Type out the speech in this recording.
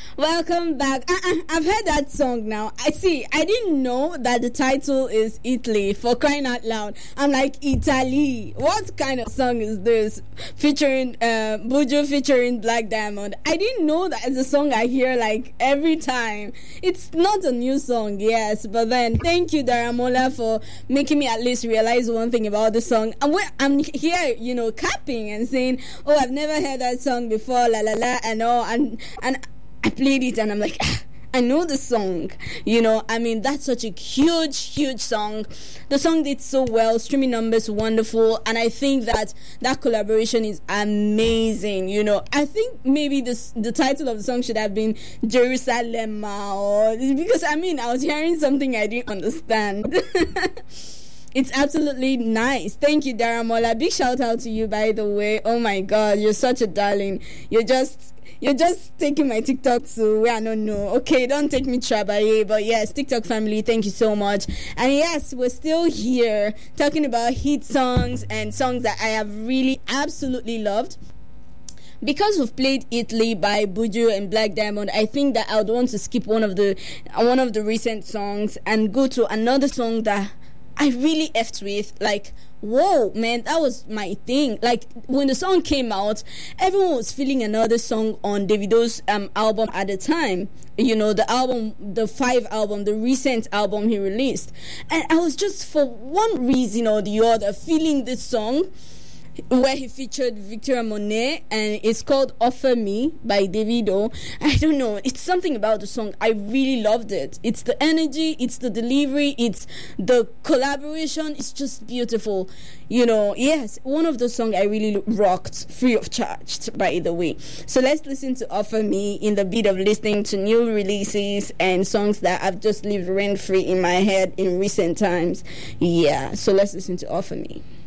Welcome back. I've heard that song now. I didn't know that the title is Italy, for crying out loud. I'm like, Italy. What kind of song is this? Featuring Buju featuring Black Diamond. I didn't know that it's a song I hear like every time. It's not a new song, yes, but then thank you, Daramola, for making me at least realize one thing about the song. And I'm here, capping and saying, oh, I've never heard that song before, la la la, and all, and I played it and I'm like, I know the song. That's such a huge song. The song did so well, streaming numbers wonderful, and I think that collaboration is amazing. I think maybe the title of the song should have been Jerusalem, or because I was hearing something I didn't understand. It's absolutely nice. Thank you, Daramola. Big shout out to you, by the way. Oh my God, you're such a darling. You're just taking my TikTok to where I don't know. Okay, don't take me trabaye, but yes, TikTok family, thank you so much. And yes, we're still here talking about hit songs and songs that I have really absolutely loved. Because we've played Italy by Buju and Black Diamond, I think that I would want to skip one of the recent songs and go to another song that I really effed with. Like, whoa, man, that was my thing. Like, when the song came out, everyone was feeling another song on Davido's album at the time. The 5 album, the recent album he released. And I was just, for one reason or the other, feeling this song where he featured Victoria Monet, and it's called Offer Me by Davido. I don't know, it's something about the song. I really loved it. It's the energy, it's the delivery, it's the collaboration. It's just beautiful. Yes, one of those songs I really rocked, free of charge, by the way. So let's listen to Offer Me in the beat of listening to new releases and songs that have just lived rent-free in my head in recent times. Yeah, so let's listen to Offer Me.